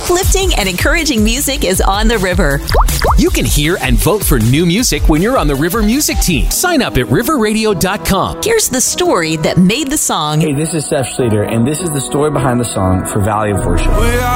Uplifting and encouraging music is on the river. You can hear and vote for new music when you're on the River Music Team. Sign up at riverradio.com. Here's the story that made the song. Hey, this is Seth Schlueter, and this is the story behind the song for Valley of Worship.